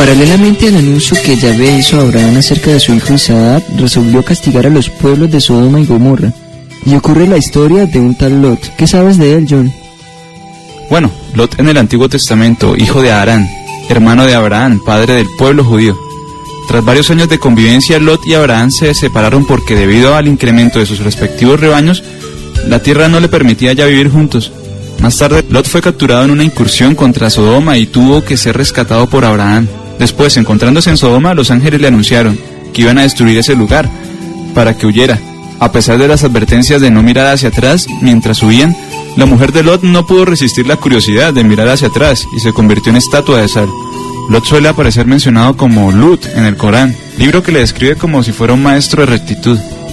Paralelamente al anuncio que Yahvé hizo a Abraham acerca de su hijo Isaac, resolvió castigar a los pueblos de Sodoma y Gomorra. Y ocurre la historia de un tal Lot. ¿Qué sabes de él, John? Bueno, Lot en el Antiguo Testamento, hijo de Harán, hermano de Abraham, padre del pueblo judío. Tras varios años de convivencia, Lot y Abraham se separaron porque debido al incremento de sus respectivos rebaños, la tierra no le permitía ya vivir juntos. Más tarde, Lot fue capturado en una incursión contra Sodoma y tuvo que ser rescatado por Abraham. Después, encontrándose en Sodoma, los ángeles le anunciaron que iban a destruir ese lugar para que huyera. A pesar de las advertencias de no mirar hacia atrás mientras huían, la mujer de Lot no pudo resistir la curiosidad de mirar hacia atrás y se convirtió en estatua de sal. Lot suele aparecer mencionado como Lut en el Corán, libro que le describe como si fuera un maestro de rectitud.